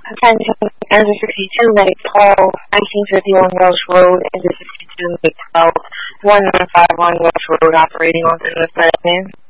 Attention, Kansas 62, Lake Paul, 1951 Welsh Road, Kansas 62, Lake 12, 1951 Welsh Road, operating on the plan.